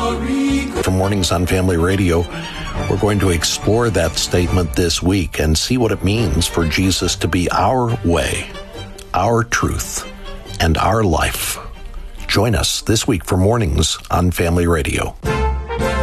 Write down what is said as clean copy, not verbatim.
For Mornings on Family Radio, we're going to explore that statement this week and see what it means for Jesus to be our way, our truth, and our life. Join us this week for Mornings on Family Radio.